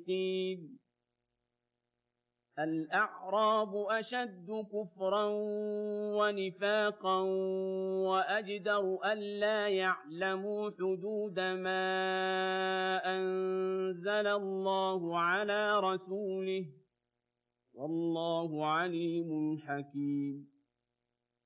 الصادقين الأعراب أشد كفرا ونفاقا وأجدر ألا يعلموا حدود ما أنزل الله على رسوله والله عليم حكيم